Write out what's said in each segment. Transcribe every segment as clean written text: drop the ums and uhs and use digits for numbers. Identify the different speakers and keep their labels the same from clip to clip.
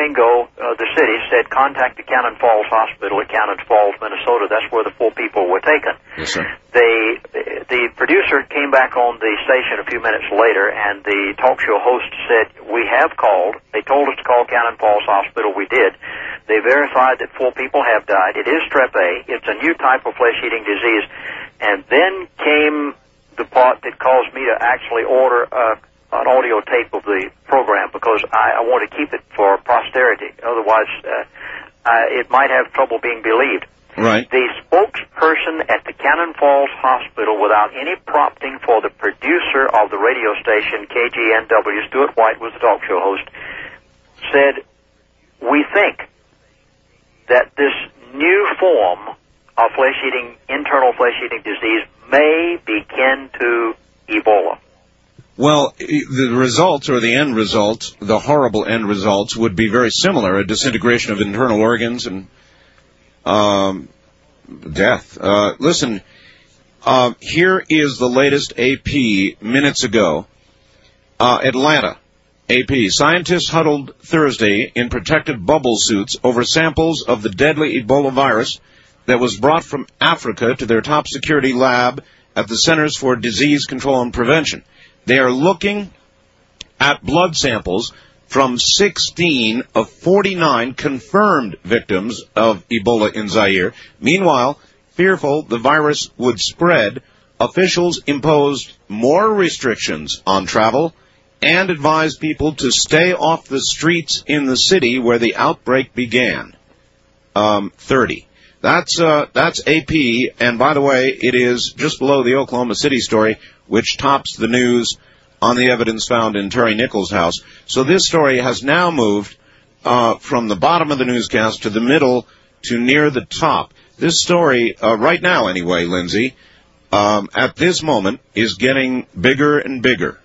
Speaker 1: Domingo, the city, said contact the Cannon Falls Hospital at Cannon Falls, Minnesota. That's where the 4 people were taken.
Speaker 2: Yes, sir.
Speaker 1: The producer came back on the station a few minutes later, and the talk show host said, we have called. They told us to call Cannon Falls Hospital. We did. They verified that 4 people have died. It is Strep A. It's a new type of flesh-eating disease. And then came the part that caused me to actually order an audio tape of the program, because I want to keep it for posterity. Otherwise, it might have trouble being believed.
Speaker 2: Right.
Speaker 1: The spokesperson at the Cannon Falls Hospital, without any prompting for the producer of the radio station, KGNW, Stuart White was the talk show host, said, we think that this new form of internal flesh-eating disease may be kin to Ebola.
Speaker 2: Well, the results, or the end results, the horrible end results, would be very similar: a disintegration of internal organs and death. Listen, here is the latest AP minutes ago. Atlanta, AP. Scientists huddled Thursday in protective bubble suits over samples of the deadly Ebola virus that was brought from Africa to their top security lab at the Centers for Disease Control and Prevention. They are looking at blood samples from 16 of 49 confirmed victims of Ebola in Zaire. Meanwhile, fearful the virus would spread, officials imposed more restrictions on travel and advised people to stay off the streets in the city where the outbreak began. 30. That's AP, and by the way, it is just below the Oklahoma City story, which tops the news on the evidence found in Terry Nichols' house. So this story has now moved from the bottom of the newscast to the middle to near the top. This story, right now anyway, Lindsay, at this moment, is getting bigger and bigger.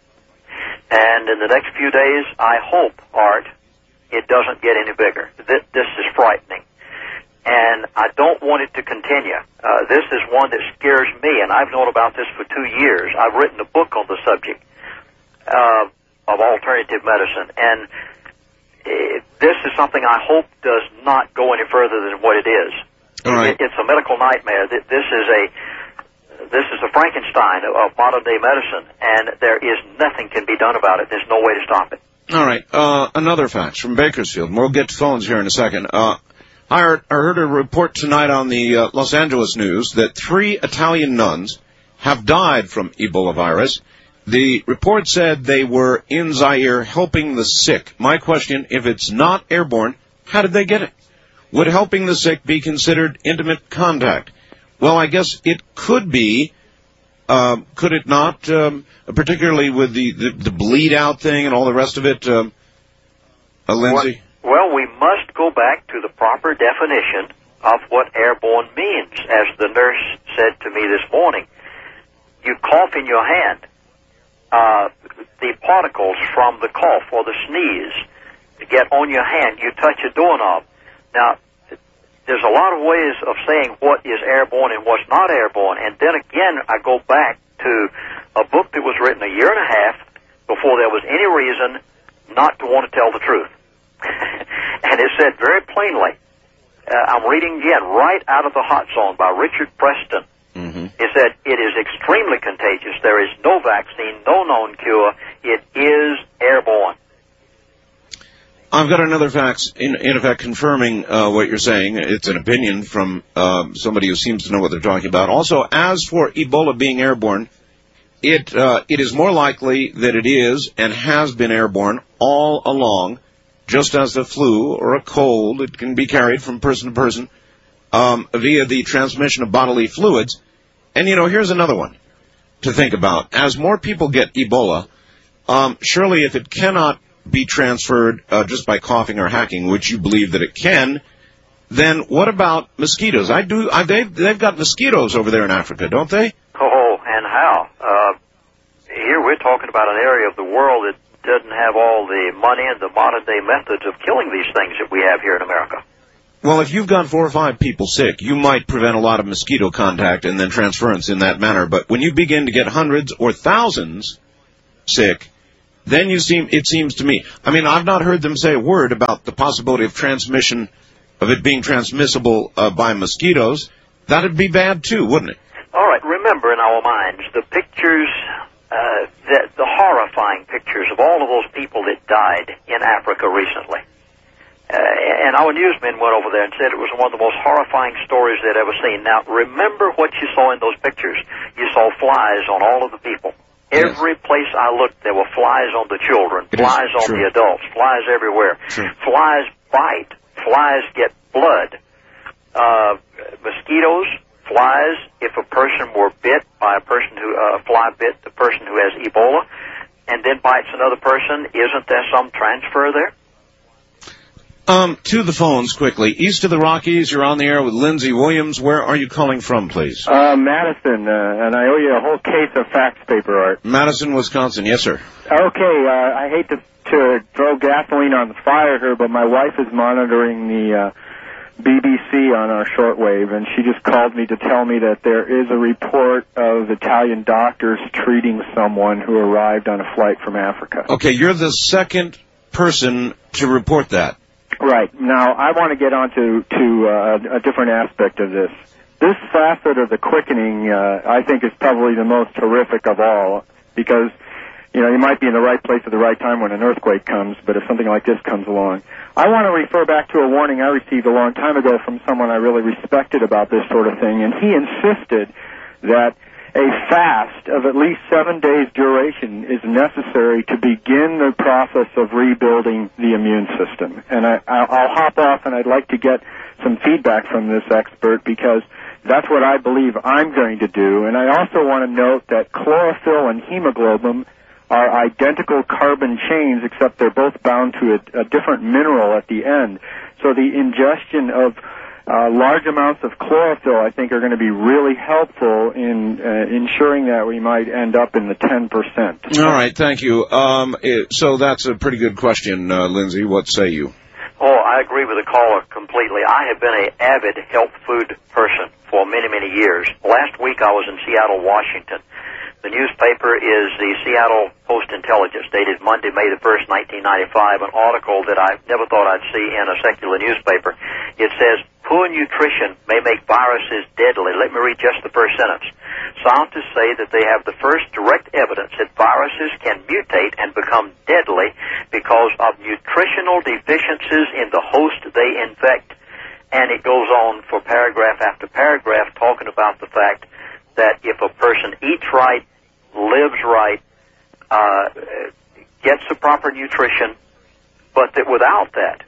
Speaker 1: And in the next few days, I hope, Art, it doesn't get any bigger. This is frightening. And I don't want it to continue. This is one that scares me, and I've known about this for 2 years. I've written a book on the subject of alternative medicine, and this is something I hope does not go any further than what it is.
Speaker 2: All right.
Speaker 1: It's a medical nightmare. This is a Frankenstein of modern-day medicine, and there is nothing can be done about it. There's no way to stop it.
Speaker 2: All right. Another fax from Bakersfield. We'll get to phones here in a second. I heard a report tonight on the Los Angeles News that 3 Italian nuns have died from Ebola virus. The report said they were in Zaire helping the sick. My question, if it's not airborne, how did they get it? Would helping the sick be considered intimate contact? Well, I guess it could be. Could it not? Particularly with the bleed-out thing and all the rest of it, Lindsay?
Speaker 1: Well, we must go back to the proper definition of what airborne means. As the nurse said to me this morning, you cough in your hand. The particles from the cough or the sneeze get on your hand. You touch a doorknob. Now, there's a lot of ways of saying what is airborne and what's not airborne. And then again, I go back to a book that was written 1.5 years before there was any reason not to want to tell the truth. And it said very plainly, I'm reading again, right out of the hot zone by Richard Preston. Mm-hmm. It said, it is extremely contagious. There is no vaccine, no known cure. It is airborne.
Speaker 2: I've got another fax, in effect, confirming what you're saying. It's an opinion from somebody who seems to know what they're talking about. Also, as for Ebola being airborne, it is more likely that it is and has been airborne all along. Just as the flu or a cold, it can be carried from person to person via the transmission of bodily fluids. And, here's another one to think about. As more people get Ebola, surely if it cannot be transferred just by coughing or hacking, which you believe that it can, then what about mosquitoes? They've got mosquitoes over there in Africa, don't they?
Speaker 1: Oh, and how? Here we're talking about an area of the world that doesn't have all the money and the modern-day methods of killing these things that we have here in America.
Speaker 2: Well, if you've got 4 or 5 people sick, you might prevent a lot of mosquito contact and then transference in that manner. But when you begin to get hundreds or thousands sick, then it seems to me, I mean, I've not heard them say a word about the possibility of transmission, of it being transmissible by mosquitoes. That'd be bad too, wouldn't it?
Speaker 1: All right, remember in our minds the pictures, the horrifying pictures of all of those people that died in Africa recently. And our newsmen went over there and said it was one of the most horrifying stories they'd ever seen. Now, remember what you saw in those pictures. You saw flies on all of the people.
Speaker 2: Yes.
Speaker 1: Every place I looked, there were flies on the children, flies on the adults, flies everywhere. True. Flies bite. Flies get blood. Mosquitoes, flies, if a person were bit by a fly bit the person who has Ebola and then bites another person, isn't there some transfer there?
Speaker 2: To the phones quickly. East of the Rockies, you're on the air with Lindsey Williams. Where are you calling from, please?
Speaker 3: Madison, and I owe you a whole case of fax paper, Art.
Speaker 2: Madison, Wisconsin. Yes, sir.
Speaker 3: Okay, I hate to throw gasoline on the fire here, but my wife is monitoring the BBC on our shortwave, and she just called me to tell me that there is a report of Italian doctors treating someone who arrived on a flight from Africa.
Speaker 2: Okay, you're the second person to report that.
Speaker 3: Right. Now, I want to get on to a different aspect of this. This facet of the quickening, I think, is probably the most horrific of all, because, you might be in the right place at the right time when an earthquake comes, but if something like this comes along. I want to refer back to a warning I received a long time ago from someone I really respected about this sort of thing, and he insisted that a fast of at least 7 days duration is necessary to begin the process of rebuilding the immune system. And I'll hop off, and I'd like to get some feedback from this expert, because that's what I believe I'm going to do. And I also want to note that chlorophyll and hemoglobin are identical carbon chains, except they're both bound to a different mineral at the end. So the ingestion of large amounts of chlorophyll, I think, are going to be really helpful in ensuring that we might end up in the 10%.
Speaker 2: All right, thank you. So that's a pretty good question, Lindsey. What say you?
Speaker 1: Oh, I agree with the caller completely. I have been an avid health food person for many, many years. Last week I was in Seattle, Washington. The newspaper is the Seattle Post-Intelligence, dated Monday, May the 1st, 1995, an article that I never thought I'd see in a secular newspaper. It says, poor nutrition may make viruses deadly. Let me read just the first sentence. Scientists say that they have the first direct evidence that viruses can mutate and become deadly because of nutritional deficiencies in the host they infect. And it goes on for paragraph after paragraph talking about the fact that if a person eats right, lives right, gets the proper nutrition, but that without that,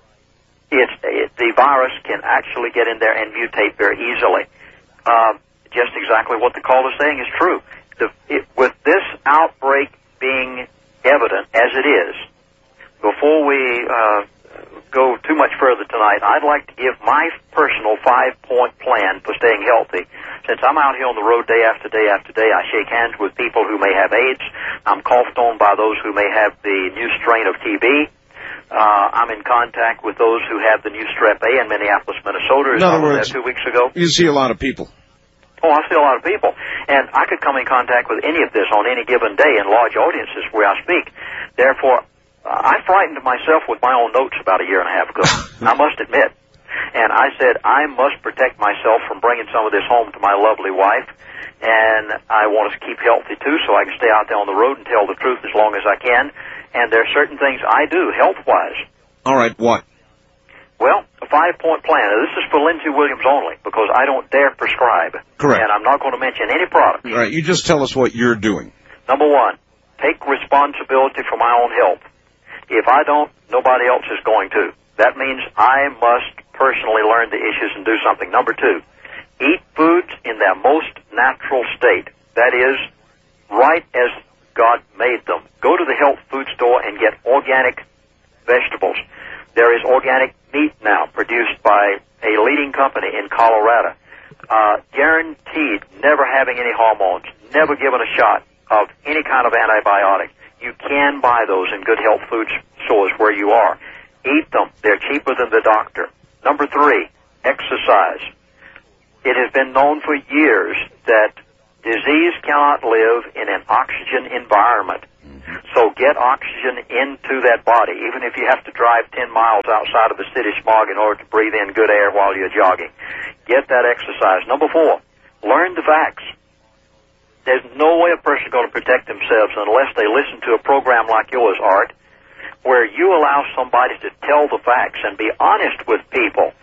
Speaker 1: the virus can actually get in there and mutate very easily. Just exactly what the caller is saying is true. With this outbreak being evident as it is, before we go too much further tonight, I'd like to give my personal 5-point plan for staying healthy. Since I'm out here on the road day after day after day, I shake hands with people who may have AIDS. I'm coughed on by those who may have the new strain of TB. I'm in contact with those who have the new strep A in Minneapolis, Minnesota.
Speaker 2: In other words,
Speaker 1: 2 weeks ago.
Speaker 2: You see a lot of people.
Speaker 1: Oh, I see a lot of people. And I could come in contact with any of this on any given day in large audiences where I speak. Therefore, I frightened myself with my own notes about a year and a half ago, I must admit. And I said, I must protect myself from bringing some of this home to my lovely wife. And I want to keep healthy, too, so I can stay out there on the road and tell the truth as long as I can. And there are certain things I do health-wise.
Speaker 2: All right, what?
Speaker 1: Well, a 5-point plan. Now, this is for Lindsey Williams only, because I don't dare prescribe.
Speaker 2: Correct.
Speaker 1: And I'm not going to mention any products.
Speaker 2: All right, you just tell us what you're doing.
Speaker 1: Number one, take responsibility for my own health. If I don't, nobody else is going to. That means I must personally learn the issues and do something. Number two, eat foods in their most natural state. That is, right as God made them. Go to the health food store and get organic vegetables. There is organic meat now produced by a leading company in Colorado. Guaranteed never having any hormones, never given a shot of any kind of antibiotic. You can buy those in good health food stores where you are. Eat them. They're cheaper than the doctor. Number three, exercise. It has been known for years that disease cannot live in an oxygen environment. So get oxygen into that body, even if you have to drive 10 miles outside of the city smog in order to breathe in good air while you're jogging. Get that exercise. Number 4, learn the facts. There's no way a person is going to protect themselves unless they listen to a program like yours, Art, where you allow somebody to tell the facts and be honest with people.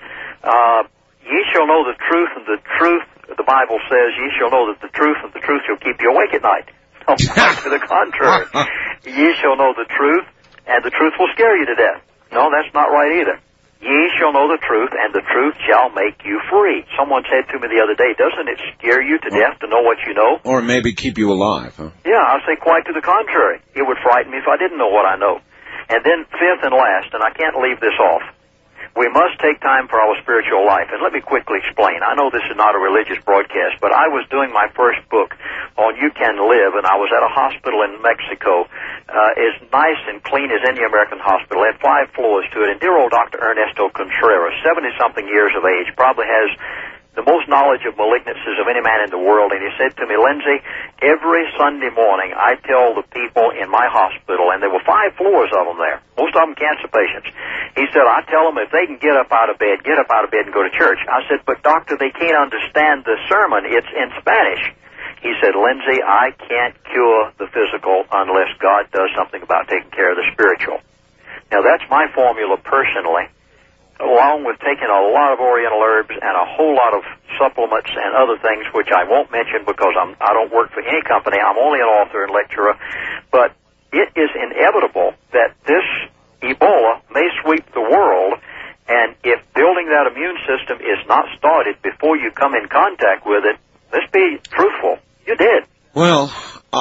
Speaker 1: Ye shall know the truth, and the truth, the Bible says, ye shall know that the truth, and the truth shall keep you awake at night. No, quite to the contrary. Ye shall know the truth, and the truth will scare you to death. No, that's not right either. Ye shall know the truth, and the truth shall make you free. Someone said to me the other day, doesn't it scare you to death to know what you know?
Speaker 2: Or maybe keep you alive, huh?
Speaker 1: Yeah, I say quite to the contrary. It would frighten me if I didn't know what I know. And then 5th and last, and I can't leave this off, we must take time for our spiritual life. And let me quickly explain. I know this is not a religious broadcast, but I was doing my first book on You Can Live, and I was at a hospital in Mexico, as nice and clean as any American hospital. It had 5 floors to it, and dear old Dr. Ernesto Contreras, 70-something years of age, probably has the most knowledge of malignancies of any man in the world, and he said to me, Lindsay, every Sunday morning I tell the people in my hospital, and there were 5 floors of them there, most of them cancer patients. He said, I tell them if they can get up out of bed and go to church. I said, but doctor, they can't understand the sermon. It's in Spanish. He said, Lindsay, I can't cure the physical unless God does something about taking care of the spiritual. Now, that's my formula personally, along with taking a lot of Oriental herbs and a whole lot of supplements and other things, which I won't mention because I don't work for any company. I'm only an author and lecturer. But it is inevitable that this Ebola may sweep the world, and if building that immune system is not started before you come in contact with it, let's be truthful. You did.
Speaker 2: Well,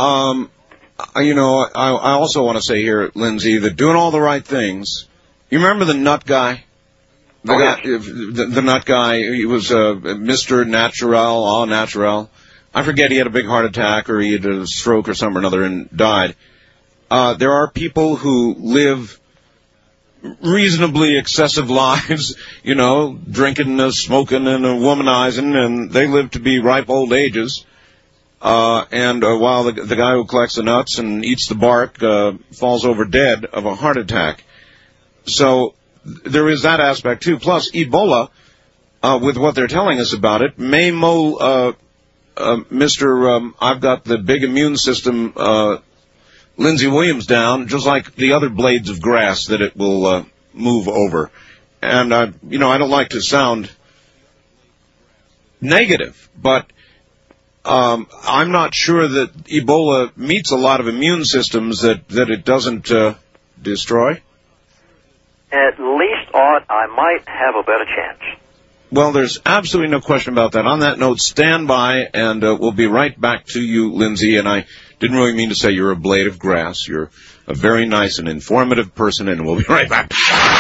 Speaker 2: you know, I also want to say here, Lindsay, that doing all the right things, you remember the nut guy? The nut guy, he was Mr. Natural, all natural. I forget, he had a big heart attack or he had a stroke or something or another and died. There are people who live reasonably excessive lives, you know, drinking, smoking, and womanizing, and they live to be ripe old ages. And while the guy who collects the nuts and eats the bark falls over dead of a heart attack. So there is that aspect, too. Plus, Ebola, with what they're telling us about it, may mow I've got the big immune system, Lindsey Williams down, just like the other blades of grass that it will move over. And, you know, I don't like to sound negative, but I'm not sure that Ebola meets a lot of immune systems that it doesn't destroy.
Speaker 1: At least, Art, I might have a better chance.
Speaker 2: Well, there's absolutely no question about that. On that note, stand by, and we'll be right back to you, Lindsay. And I didn't really mean to say you're a blade of grass. You're a very nice and informative person, and we'll be right back.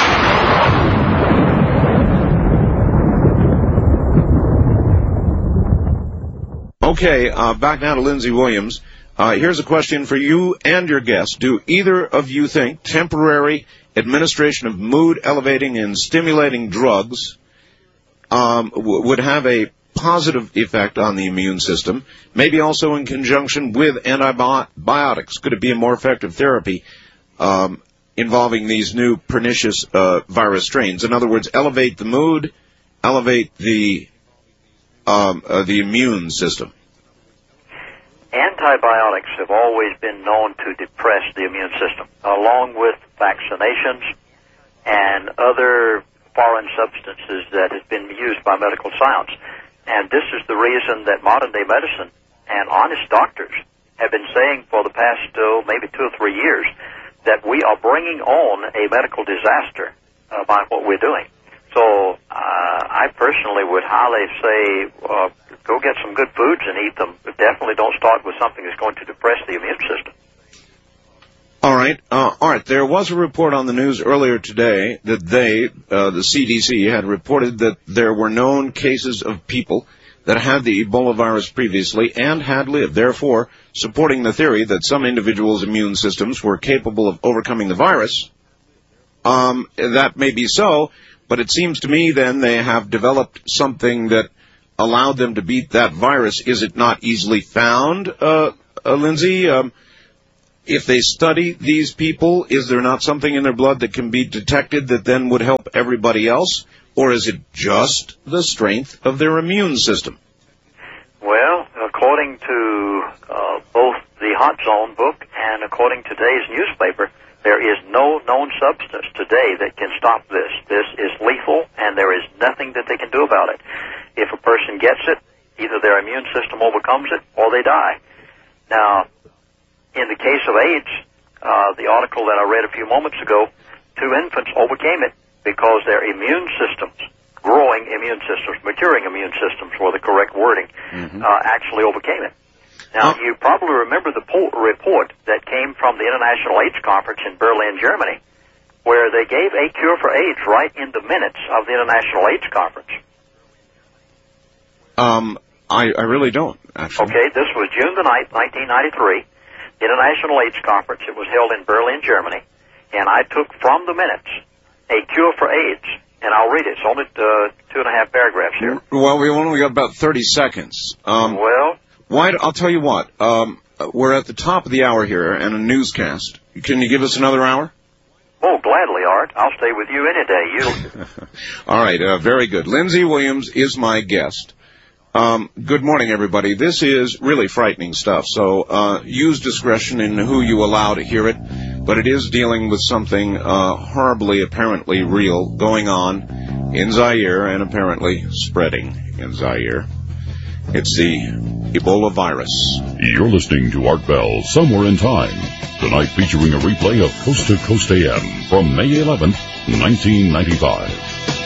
Speaker 2: Okay, back now to Lindsey Williams. Here's a question for you and your guest. Do either of you think temporary administration of mood-elevating and stimulating drugs would have a positive effect on the immune system, maybe also in conjunction with antibiotics? Could it be a more effective therapy involving these new pernicious virus strains? In other words, elevate the mood, elevate the immune system.
Speaker 1: Antibiotics have always been known to depress the immune system, along with vaccinations and other foreign substances that have been used by medical science. And this is the reason that modern-day medicine and honest doctors have been saying for the past maybe 2 or 3 years that we are bringing on a medical disaster by what we're doing. So I personally would highly say go get some good foods and eat them, but definitely don't start with something that's going to depress the immune system.
Speaker 2: All right. Art, there was a report on the news earlier today that the CDC, had reported that there were known cases of people that had the Ebola virus previously and had lived, therefore supporting the theory that some individuals' immune systems were capable of overcoming the virus. That may be so, but it seems to me then they have developed something that allowed them to beat that virus. Is it not easily found, Lindsay? if they study these people, is there not something in their blood that can be detected that then would help everybody else? Or is it just the strength of their immune system?
Speaker 1: Well, according to both the Hot Zone book and according to today's newspaper, there is no known substance today that can stop this. This is lethal, and there is nothing that they can do about it. If a person gets it, either their immune system overcomes it or they die. Now, in the case of AIDS, the article that I read a few moments ago, 2 infants overcame it because their immune systems, growing immune systems, maturing immune systems were the correct wording, actually overcame it. Now, you probably remember the report that came from the International AIDS Conference in Berlin, Germany, where they gave a cure for AIDS right in the minutes of the International AIDS Conference.
Speaker 2: I really don't, actually.
Speaker 1: Okay, this was June the 9th, 1993, International AIDS Conference. It was held in Berlin, Germany, and I took from the minutes a cure for AIDS, and I'll read it. It's only 2.5 paragraphs here.
Speaker 2: Well, we only got about 30 seconds. I'll tell you what. We're at the top of the hour here and a newscast. Can you give us another hour?
Speaker 1: Oh, gladly, Art. I'll stay with you any day.
Speaker 2: All right, very good. Lindsey Williams is my guest. Good morning, everybody. This is really frightening stuff, so use discretion in who you allow to hear it, but it is dealing with something horribly, apparently real going on in Zaire and apparently spreading in Zaire. It's the Ebola virus.
Speaker 4: You're listening to Art Bell, Somewhere in Time, tonight featuring a replay of Coast to Coast AM from May 11th, 1995.